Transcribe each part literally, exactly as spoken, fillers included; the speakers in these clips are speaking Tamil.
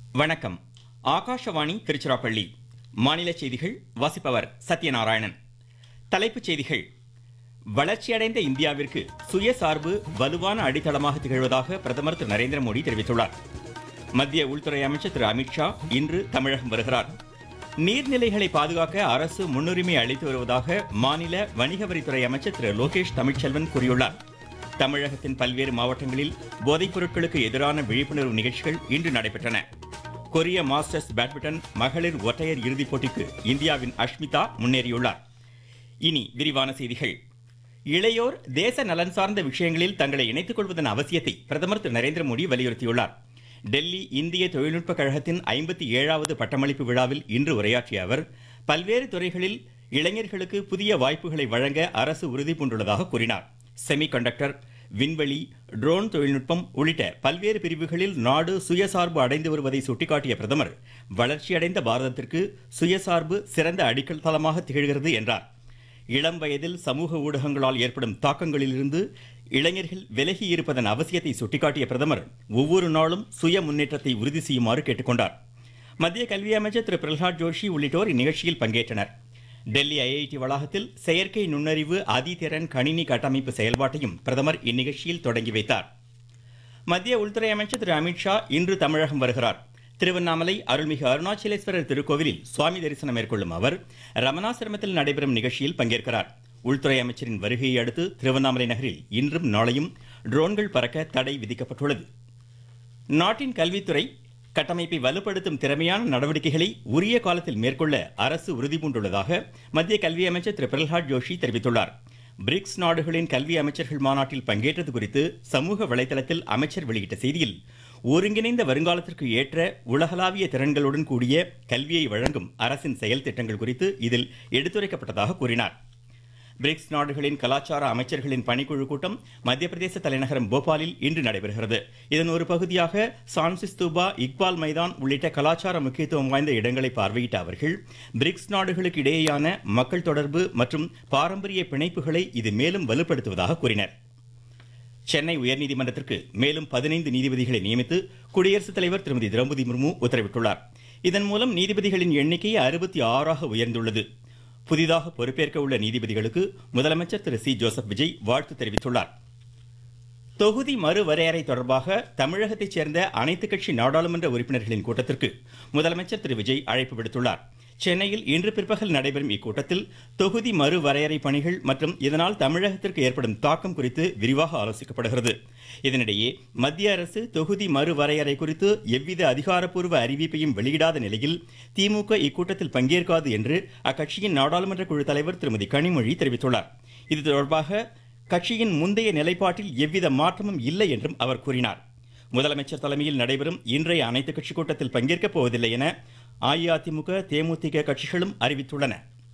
வணக்கம். ஆகாஷவாணி திருச்சிராப்பள்ளி. மாநில செய்திகள் வாசிப்பவர் சத்யநாராயணன். தலைப்புச் செய்திகள். வளர்ச்சியடைந்த இந்தியாவிற்கு சுயசார்பு வலுவான அடித்தளமாக திகழ்வதாக பிரதமர் திரு நரேந்திர மோடி தெரிவித்துள்ளார். மத்திய உள்துறை அமைச்சர் திரு அமித்ஷா இன்று தமிழகம் வருகிறார். நீர்நிலைகளை பாதுகாக்க அரசு முன்னுரிமை அளித்து வருவதாக மாநில வணிக வரித்துறை அமைச்சர் திரு லோகேஷ் தமிழ்ச்செல்வன் கூறியுள்ளார். தமிழகத்தின் பல்வேறு மாவட்டங்களில் போதைப் பொருட்களுக்கு எதிரான விழிப்புணர்வு நிகழ்ச்சிகள் இன்று நடைபெற்றன. கொரிய மாஸ்டர்ஸ் பேட்மிண்டன் மகளிர் ஒற்றையர் இறுதிப் போட்டிக்கு இந்தியாவின் அஷ்மிதா முன்னேறியுள்ளார். இனி விரிவான செய்திகள். இளையோர் தேச நலன் சார்ந்த விஷயங்களில் தங்களை இணைத்துக் கொள்வதன் அவசியத்தை பிரதமர் திரு நரேந்திர மோடி வலியுறுத்தியுள்ளார். டெல்லி இந்திய தொழில்நுட்ப கழகத்தின் ஐம்பத்தி ஏழாவது பட்டமளிப்பு விழாவில் இன்று உரையாற்றிய அவர், பல்வேறு துறைகளில் இளைஞர்களுக்கு புதிய வாய்ப்புகளை வழங்க அரசு உறுதி பூண்டுள்ளதாக கூறினார். செமி கண்டக்டர், விண்வெளி, ட்ரோன் தொழில்நுட்பம் உள்ளிட்ட பல்வேறு பிரிவுகளில் நாடு சுயசார்பு அடைந்து வருவதை சுட்டிக்காட்டிய பிரதமர், வளர்ச்சியடைந்த பாரதத்திற்கு சுயசார்பு சிறந்த அடிக்கல் தளமாக திகழ்கிறது என்றார். இளம் வயதில் சமூக ஊடகங்களால் ஏற்படும் தாக்கங்களிலிருந்து இளைஞர்கள் விலகி இருப்பதன் அவசியத்தை சுட்டிக்காட்டிய பிரதமர், ஒவ்வொரு நாளும் சுய முன்னேற்றத்தை உறுதி செய்யுமாறு கேட்டுக்கொண்டார். மத்திய கல்வி அமைச்சர் திரு பிரகலாத் ஜோஷி உள்ளிட்டோர் இந்நிகழ்ச்சியில் பங்கேற்றனர். டெல்லி ஐஐடி வளாகத்தில் செயற்கை நுண்ணறிவு அதிதிறன் கணினி கட்டமைப்பு செயல்பாட்டையும் பிரதமர் இந்நிகழ்ச்சியில் தொடங்கி வைத்தார். மத்திய உள்துறை அமைச்சர் திரு அமித்ஷா இன்று தமிழகம் வருகிறார். திருவண்ணாமலை அருள்மிகு அருணாச்சலேஸ்வரர் திருக்கோவிலில் சுவாமி தரிசனம் மேற்கொள்ளும் அவர் ரமணாசிரமத்தில் நடைபெறும் நிகழ்ச்சியில் பங்கேற்கிறார். உள்துறை அமைச்சரின் வருகையை அடுத்து திருவண்ணாமலை நகரில் இன்றும் நாளையும் ட்ரோன்கள் பறக்க தடை விதிக்கப்பட்டுள்ளது. நாட்டின் கல்வித்துறை கட்டமைப்பை வலுப்படுத்தும் திறமையான நடவடிக்கைகளை உரிய காலத்தில் மேற்கொள்ள அரசு உறுதிபூண்டுள்ளதாக மத்திய கல்வி அமைச்சர் திரு பிரகலாத் ஜோஷி தெரிவித்துள்ளார். பிரிக்ஸ் நாடுகளின் கல்வி அமைச்சர்கள் மாநாட்டில் பங்கேற்றது குறித்து சமூக வலைதளத்தில் அமைச்சர் வெளியிட்ட செய்தியில், ஒருங்கிணைந்த வருங்காலத்திற்கு ஏற்ற உலகளாவிய திறன்களுடன் கூடிய கல்வியை வழங்கும் அரசின் செயல் திட்டங்கள் குறித்து இதில் எடுத்துரைக்கப்பட்டதாக கூறினார். பிரிக்ஸ் நாடுகளின் கலாச்சார அமைச்சர்களின் பணிக்குழு கூட்டம் மத்திய பிரதேச தலைநகரம் போபாலில் இன்று நடைபெறுகிறது. இதன் ஒரு பகுதியாக சான்சி ஸ்தூபா, இக்பால் மைதான் உள்ளிட்ட கலாச்சார முக்கியத்துவம் வாய்ந்த இடங்களை பார்வையிட்ட அவர்கள், பிரிக்ஸ் நாடுகளுக்கு இடையேயான மக்கள் தொடர்பு மற்றும் பாரம்பரிய பிணைப்புகளை இது மேலும் வலுப்படுத்துவதாக கூறினர். சென்னை உயர்நீதிமன்றத்திற்கு மேலும் பதினைந்து நீதிபதிகளை நியமித்து குடியரசுத் தலைவர் திருமதி திரௌபதி முர்மு உத்தரவிட்டுள்ளார். இதன் மூலம் நீதிபதிகளின் எண்ணிக்கை அறுபத்தி ஆறாக உயர்ந்துள்ளது. புதிதாக பொறுப்பேற்க உள்ள நீதிபதிகளுக்கு முதலமைச்சர் திரு சி ஜோசப் விஜய் வாழ்த்து தெரிவித்துள்ளார். தொகுதி மறுவரையறை தொடர்பாக தமிழகத்தைச் சேர்ந்த அனைத்துக் கட்சி நாடாளுமன்ற உறுப்பினர்களின் கூட்டத்திற்கு முதலமைச்சர் திரு விஜய் அழைப்பு விடுத்துள்ளார். சென்னையில் இன்று பிற்பகல் நடைபெறும் இக்கூட்டத்தில் தொகுதி மறுவரையறை பணிகள் மற்றும் இதனால் தமிழகத்திற்கு ஏற்படும் தாக்கம் குறித்து விரிவாக ஆலோசிக்கப்படுகிறது. இதனிடையே மத்திய அரசு தொகுதி மறுவரையறை குறித்து எவ்வித அதிகாரப்பூர்வ அறிவிப்பையும் வெளியிடாத நிலையில் திமுக இக்கூட்டத்தில் பங்கேற்காது என்று அக்கட்சியின் நாடாளுமன்ற குழு தலைவர் திருமதி கனிமொழி தெரிவித்துள்ளார். இது தொடர்பாக கட்சியின் முந்தைய நிலைப்பாட்டில் எவ்வித மாற்றமும் இல்லை என்றும் அவர் கூறினார். முதலமைச்சர் தலைமையில் நடைபெறும் இன்றைய அனைத்துக் கட்சி கூட்டத்தில் பங்கேற்கப் போவதில்லை என அஇஅதிமுக, தேமுதிக கட்சிகளும் அறிவித்துள்ளன.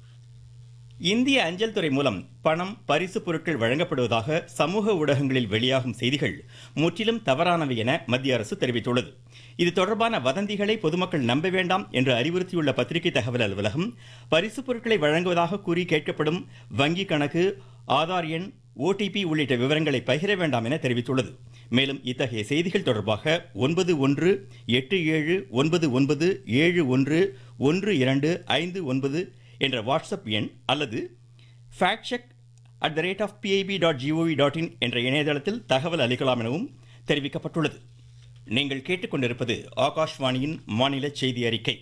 இந்திய அஞ்சல் துறை மூலம் பணம், பரிசு பொருட்கள் வழங்கப்படுவதாக சமூக ஊடகங்களில் வெளியாகும் செய்திகள் முற்றிலும் தவறானவை என மத்திய அரசு தெரிவித்துள்ளது. இது தொடர்பான வதந்திகளை பொதுமக்கள் நம்ப வேண்டாம் என்று அறிவுறுத்தியுள்ள பத்திரிகை தகவல் அலுவலகம், பரிசு பொருட்களை வழங்குவதாக கூறி கேட்கப்படும் வங்கி கணக்கு, ஆதார் எண், ஓடிபி உள்ளிட்ட விவரங்களை பகிர வேண்டாம் என தெரிவித்துள்ளது. மேலும் இத்தகைய செய்திகள் தொடர்பாக ஒன்பது ஒன்று எட்டு ஏழு ஒன்பது ஒன்பது ஏழு ஒன்று ஒன்று இரண்டு ஐந்து ஒன்பது என்ற வாட்ஸ்அப் எண் அல்லது fact check at the rate of PIB dot gov dot in என்ற இணையதளத்தில் தகவல் அளிக்கலாம் எனவும் தெரிவிக்கப்பட்டுள்ளது. நீங்கள் கேட்டுக்கொண்டிருப்பது ஆகாஷ்வாணியின் மாநில செய்தி அறிக்கை.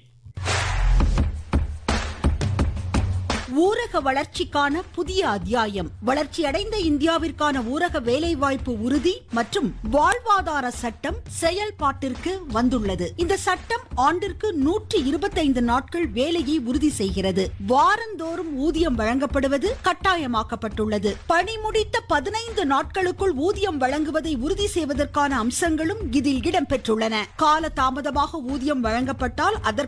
ஊரக வளர்ச்சிக்கான புதிய அத்தியாயம். வளர்ச்சியடைந்த இந்தியாவிற்கான ஊரக வேலைவாய்ப்பு உறுதி மற்றும் வாழ்வாதார சட்டம் செயல்பாட்டிற்கு வந்துள்ளது. இந்த சட்டம் ஆண்டிற்கு நூற்றி இருபத்தைந்து நாட்கள் வேலையை உறுதி செய்கிறது. வாரந்தோறும் ஊதியம் வழங்கப்படுவது கட்டாயமாக்கப்பட்டுள்ளது. பணி முடித்த பதினைந்து நாட்களுக்குள் ஊதியம் வழங்குவதை உறுதி செய்வதற்கான அம்சங்களும் இதில் இடம்பெற்றுள்ளன. கால தாமதமாக ஊதியம் வழங்கப்பட்டால் அதற்கு